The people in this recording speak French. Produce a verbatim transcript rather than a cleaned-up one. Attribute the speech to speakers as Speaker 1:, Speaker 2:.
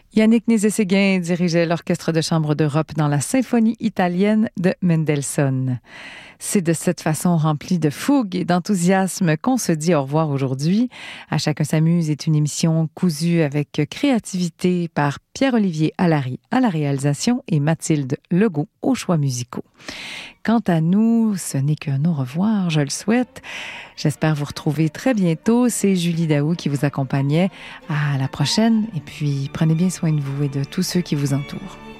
Speaker 1: Yannick Nézet-Séguin dirigeait l'Orchestre de chambre d'Europe dans la symphonie italienne de Mendelssohn. C'est de cette façon remplie de fougue et d'enthousiasme qu'on se dit au revoir aujourd'hui. À chacun s'amuse est une émission cousue avec créativité par Pierre-Olivier Allary à la réalisation et Mathilde Legault aux choix musicaux. Quant à nous, ce n'est qu'un au revoir, je le souhaite. J'espère vous retrouver très bientôt. C'est Julie Daou qui vous accompagnait. À la prochaine et puis prenez bien soin de vous et de tous ceux qui vous entourent.